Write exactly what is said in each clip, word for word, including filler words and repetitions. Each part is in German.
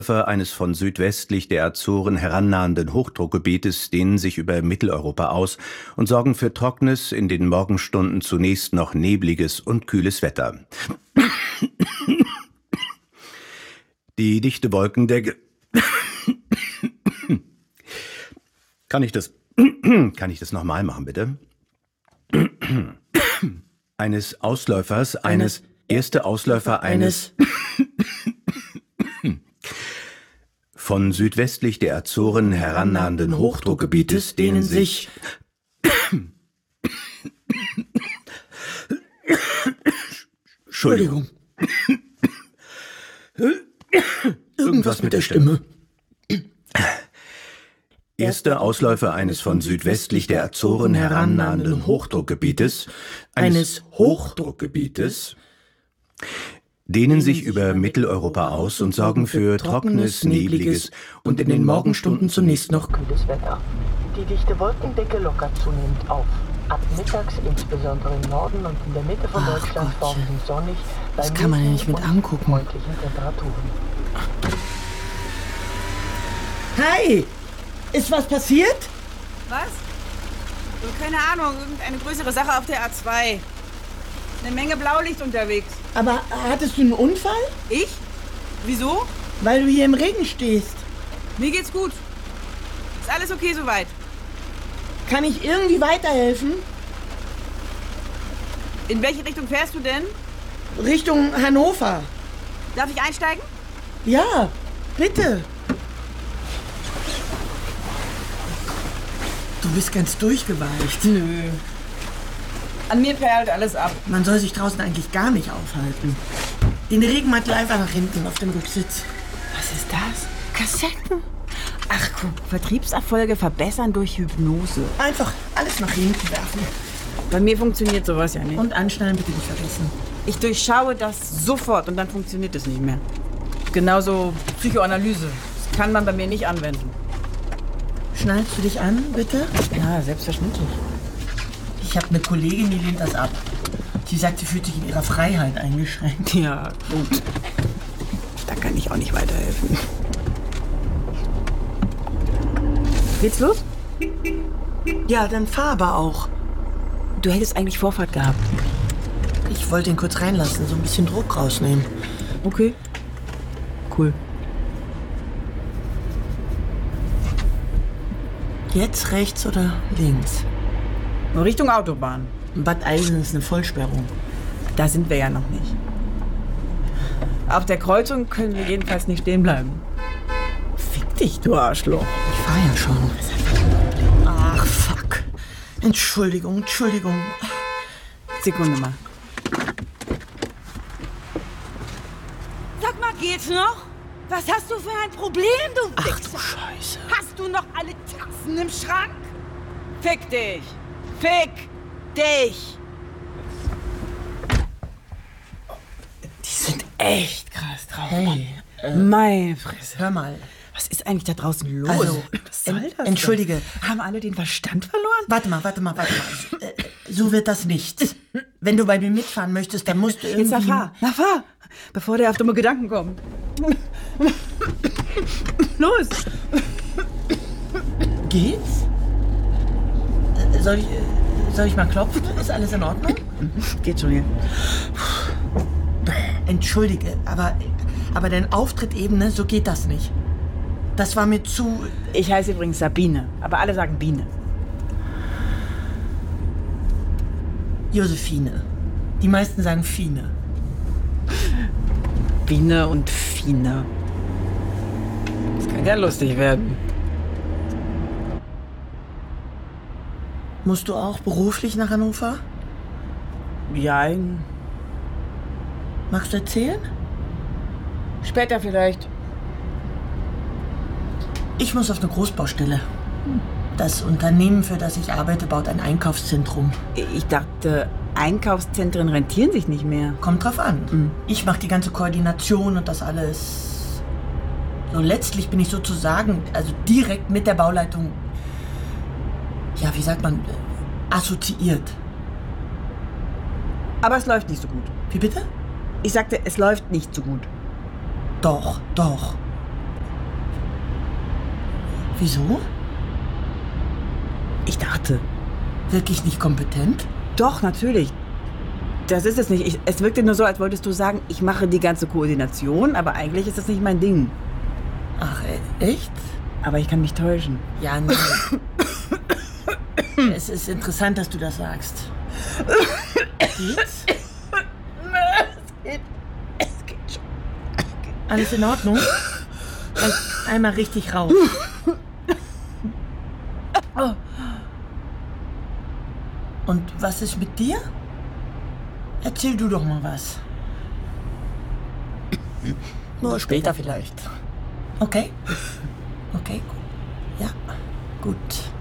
eines von südwestlich der Azoren herannahenden Hochdruckgebietes dehnen sich über Mitteleuropa aus und sorgen für trockenes, in den Morgenstunden zunächst noch nebliges und kühles Wetter. Die dichte Wolkendecke... Kann ich das... Kann ich das nochmal machen, bitte? Eines Ausläufers, eines... Erste Ausläufer eines... von südwestlich der Azoren herannahenden Hochdruckgebietes dehnen sich... Entschuldigung. Irgendwas mit der Stimme. Erste Ausläufer eines von südwestlich der Azoren herannahenden Hochdruckgebietes, eines Hochdruckgebietes, dehnen sich über Mitteleuropa aus und sorgen für trockenes, nebliges und in den Morgenstunden zunächst noch kühles Wetter. Die dichte Wolkendecke lockert zunehmend auf. Ab mittags, insbesondere im Norden und in der Mitte von Ach Deutschland, Gottchen. formen sich sonnig bei Das kann man ja nicht mit milden und angucken. freundlichen Temperaturen. Hi! Ist was passiert? Was? So, keine Ahnung, irgendeine größere Sache auf der A zwei. Eine Menge Blaulicht unterwegs. Aber hattest du einen Unfall? Ich? Wieso? Weil du hier im Regen stehst. Mir geht's gut. Ist alles okay soweit? Kann ich irgendwie weiterhelfen? In welche Richtung fährst du denn? Richtung Hannover. Darf ich einsteigen? Ja, bitte. Du bist ganz durchgeweicht. Nö. An mir perlt alles ab. Man soll sich draußen eigentlich gar nicht aufhalten. Den Regenmantel einfach nach hinten auf dem Rücksitz. Was ist das? Kassetten? Ach guck, Vertriebserfolge verbessern durch Hypnose. Einfach alles nach hinten werfen. Bei mir funktioniert sowas ja nicht. Und anschnallen bitte nicht vergessen. Ich durchschaue das sofort und dann funktioniert es nicht mehr. Genauso Psychoanalyse. Das kann man bei mir nicht anwenden. Schnallst du dich an, bitte? Ja, selbstverständlich. Ich habe eine Kollegin, die lehnt das ab. Sie sagt, sie fühlt sich in ihrer Freiheit eingeschränkt. Ja, gut. Da kann ich auch nicht weiterhelfen. Geht's los? Ja, dann fahr aber auch. Du hättest eigentlich Vorfahrt gehabt. Ich wollte ihn kurz reinlassen, so ein bisschen Druck rausnehmen. Okay. Cool. Jetzt rechts oder links? Richtung Autobahn. Bad Eilsen ist eine Vollsperrung. Da sind wir ja noch nicht. Auf der Kreuzung können wir jedenfalls nicht stehen bleiben. Fick dich, du Arschloch. Ich fahr ja schon. Ach, fuck. Entschuldigung, Entschuldigung. Sekunde mal. Sag mal, geht's noch? Was hast du für ein Problem, du Ach Wichser? du Scheiße. Hast du noch alle Tassen im Schrank? Fick dich! Fick dich! Die sind echt krass drauf. Hey, äh, Meine Fresse. hör mal. Was ist eigentlich da draußen los? Also, Was soll en- das entschuldige. denn? Haben alle den Verstand verloren? Warte mal, warte mal, warte mal. Äh, So wird das nichts. Wenn du bei mir mitfahren möchtest, dann musst du irgendwie... Jetzt na fahr, na fahr, bevor der auf dumme Gedanken kommt. Los! Geht's? Äh, Soll ich, äh, soll ich mal klopfen? Ist alles in Ordnung? Geht schon hier. Entschuldige, aber, aber dein Auftritt eben, ne, so geht das nicht. Das war mir zu... Ich heiße übrigens Sabine, aber alle sagen Biene. Josephine. Die meisten sagen Fine. Biene und Fine. Das kann ja lustig werden. Musst du auch beruflich nach Hannover? Jein. Magst du erzählen? Später vielleicht. Ich muss auf eine Großbaustelle. Das Unternehmen, für das ich arbeite, baut ein Einkaufszentrum. Ich dachte, Einkaufszentren rentieren sich nicht mehr. Kommt drauf an. Mhm. Ich mache die ganze Koordination und das alles. So letztlich bin ich sozusagen, also direkt mit der Bauleitung, ja, wie sagt man, äh, assoziiert. Aber es läuft nicht so gut. Wie bitte? Ich sagte, es läuft nicht so gut. Doch, doch. Wieso? Ich dachte. Wirklich nicht kompetent? Doch, natürlich. Das ist es nicht. Ich, es wirkte nur so, als wolltest du sagen, ich mache die ganze Koordination, aber eigentlich ist das nicht mein Ding. Ach, e- echt? Aber ich kann mich täuschen. Ja, nein. Es ist interessant, dass du das sagst. Geht's? Es geht. Es geht schon. Alles in Ordnung? Ein, einmal richtig raus. Und was ist mit dir? Erzähl du doch mal was. Nur später vielleicht. Okay. Okay, gut. Ja, gut.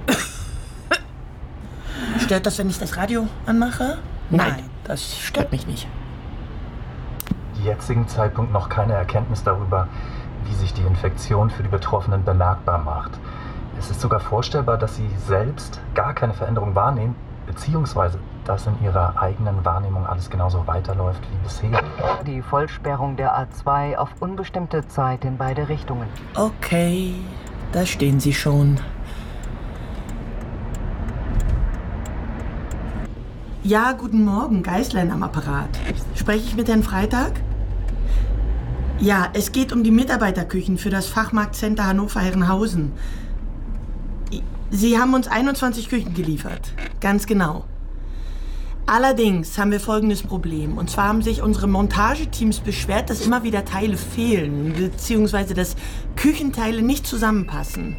Stört das, wenn ich das Radio anmache? Nein, das stört mich nicht. Jetzigen Zeitpunkt noch keine Erkenntnis darüber, wie sich die Infektion für die Betroffenen bemerkbar macht. Es ist sogar vorstellbar, dass sie selbst gar keine Veränderung wahrnehmen, beziehungsweise dass in ihrer eigenen Wahrnehmung alles genauso weiterläuft wie bisher. Die Vollsperrung der A zwei auf unbestimmte Zeit in beide Richtungen. Okay, da stehen Sie schon. Ja, guten Morgen, Geißlein am Apparat. Spreche ich mit Herrn Freitag? Ja, es geht um die Mitarbeiterküchen für das Fachmarktcenter Hannover-Herrenhausen. Sie haben uns einundzwanzig Küchen geliefert. Ganz genau. Allerdings haben wir folgendes Problem. Und zwar haben sich unsere Montageteams beschwert, dass immer wieder Teile fehlen, beziehungsweise dass Küchenteile nicht zusammenpassen.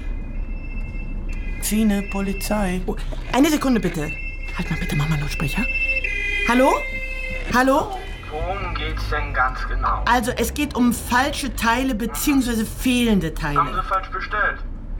Fine Polizei. Oh, eine Sekunde bitte. Halt mal bitte, mach mal Lautsprecher. Hallo? Hallo? Worum geht's denn ganz genau? Also, es geht um falsche Teile beziehungsweise fehlende Teile. Haben Sie falsch bestellt?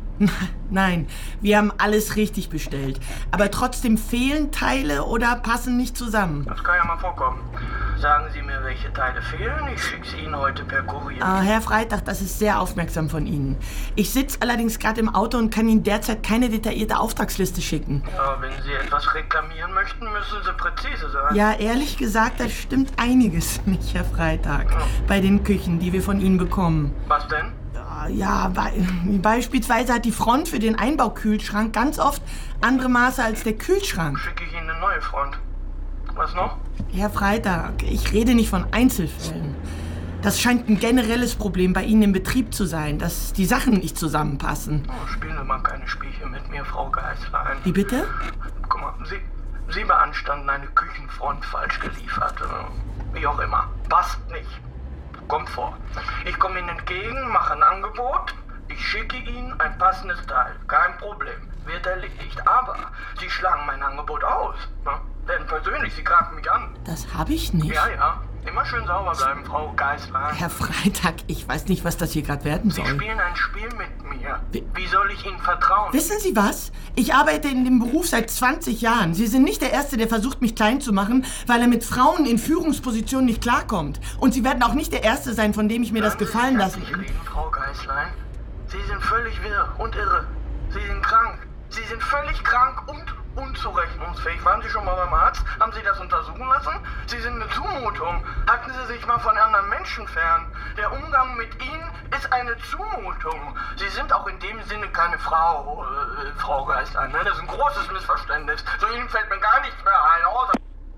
Nein, wir haben alles richtig bestellt. Aber trotzdem fehlen Teile oder passen nicht zusammen. Das kann ja mal vorkommen. Sagen Sie mir, welche Teile fehlen. Ich schicke sie Ihnen heute per Kurier. Ah, Herr Freitag, das ist sehr aufmerksam von Ihnen. Ich sitze allerdings gerade im Auto und kann Ihnen derzeit keine detaillierte Auftragsliste schicken. Ja, wenn Sie etwas reklamieren möchten, müssen Sie präzise sein. Ja, ehrlich gesagt, da stimmt einiges nicht, Herr Freitag, Ja. bei den Küchen, die wir von Ihnen bekommen. Was denn? Ja, be beispielsweise hat die Front für den Einbaukühlschrank ganz oft andere Maße als der Kühlschrank. Schicke ich Ihnen eine neue Front. Was noch? Herr Freitag, ich rede nicht von Einzelfällen. Das scheint ein generelles Problem bei Ihnen im Betrieb zu sein, dass die Sachen nicht zusammenpassen. Oh, spielen Sie mal keine Spielchen mit mir, Frau Geißlein. Wie bitte? Guck mal, Sie, Sie beanstanden eine Küchenfront falsch geliefert. äh, Wie auch immer. Passt nicht. Kommt vor. Ich komme Ihnen entgegen, mache ein Angebot. Ich schicke Ihnen ein passendes Teil. Kein Problem. Wird erledigt. Aber Sie schlagen mein Angebot aus. Ne? Denn persönlich, Sie greifen mich an. Das habe ich nicht. Ja, ja. Immer schön sauber bleiben, Frau Geißlein. Herr Freitag, ich weiß nicht, was das hier gerade werden Sie soll. spielen ein Spiel mit mir. Wie- Wie soll ich Ihnen vertrauen? Wissen Sie was? Ich arbeite in dem Beruf seit zwanzig Jahren. Sie sind nicht der Erste, der versucht, mich klein zu machen, weil er mit Frauen in Führungspositionen nicht klarkommt. Und Sie werden auch nicht der Erste sein, von dem ich mir das gefallen lasse. Sie reden, Frau Geißlein. Sie sind völlig wirr und irre. Sie sind krank. Sie sind völlig krank und unzurechnungsfähig. Waren Sie schon mal beim Arzt? Haben Sie das untersuchen lassen? Sie sind eine Zumutung. Halten Sie sich mal von anderen Menschen fern. Der Umgang mit Ihnen ist eine Zumutung. Sie sind auch in dem Sinne keine Frau, äh, Frau Geißlein. Ne? Das ist ein großes Missverständnis. So Ihnen fällt mir gar nichts mehr ein. Außer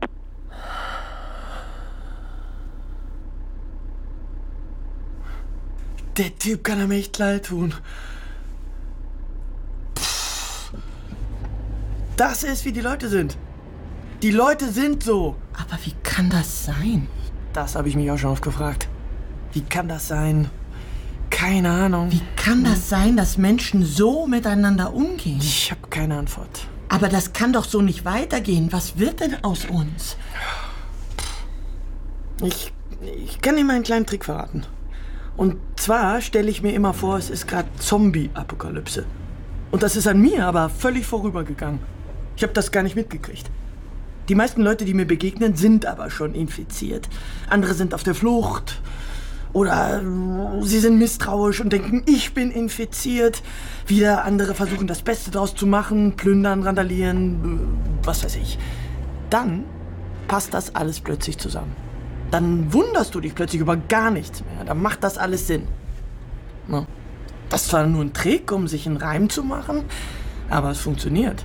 Der Typ kann er mir echt leid tun. Das ist, wie die Leute sind. Die Leute sind so. Aber wie kann das sein? Das habe ich mich auch schon oft gefragt. Wie kann das sein? Keine Ahnung. Wie kann das sein, dass Menschen so miteinander umgehen? Ich habe keine Antwort. Aber das kann doch so nicht weitergehen. Was wird denn aus uns? Ich, ich kann Ihnen mal einen kleinen Trick verraten. Und zwar stelle ich mir immer vor, es ist gerade Zombie-Apokalypse. Und das ist an mir aber völlig vorübergegangen. Ich habe das gar nicht mitgekriegt. Die meisten Leute, die mir begegnen, sind aber schon infiziert. Andere sind auf der Flucht. Oder sie sind misstrauisch und denken, ich bin infiziert. Wieder andere versuchen, das Beste draus zu machen, plündern, randalieren, was weiß ich. Dann passt das alles plötzlich zusammen. Dann wunderst du dich plötzlich über gar nichts mehr. Dann macht das alles Sinn. No. Das ist zwar nur ein Trick, um sich einen Reim zu machen, aber es funktioniert.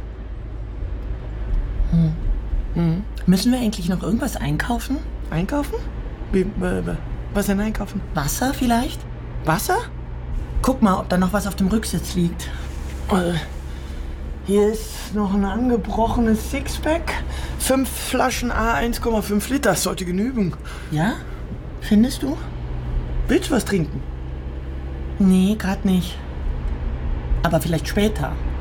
Hm. Hm. Müssen wir eigentlich noch irgendwas einkaufen? Einkaufen? Wie, äh, was denn einkaufen? Wasser vielleicht? Wasser? Guck mal, ob da noch was auf dem Rücksitz liegt. Äh, hier ist noch ein angebrochenes Sixpack. Fünf Flaschen A eins Komma fünf Liter, das sollte genügen. Ja? Findest du? Willst du was trinken? Nee, grad nicht. Aber vielleicht später.